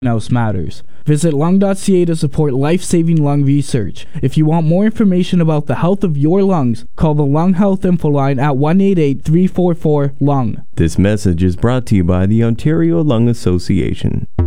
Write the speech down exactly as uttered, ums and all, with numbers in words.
else matters. Visit lung dot c a to support life-saving lung research. If you want more information about the health of your lungs, call the Lung Health Info Line at one eight eight, three four four, L U N G. This message is brought to you by the Ontario Lung Association.